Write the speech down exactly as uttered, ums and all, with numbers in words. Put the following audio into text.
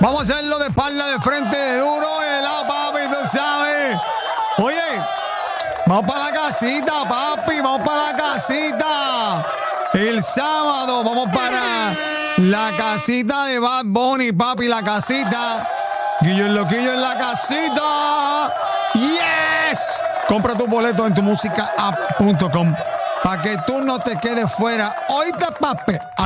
Vamos a hacerlo de espalda, de frente, de duro, de lado, papi, tú sabes. Oye, vamos para la casita, papi, vamos para la casita. El sábado vamos para la casita de Bad Bunny, papi, la casita. Guillo el Loquillo en la casita. ¡Yes! Compra tu boleto en tu música app punto com para que tú no te quedes fuera. Oíste, papi.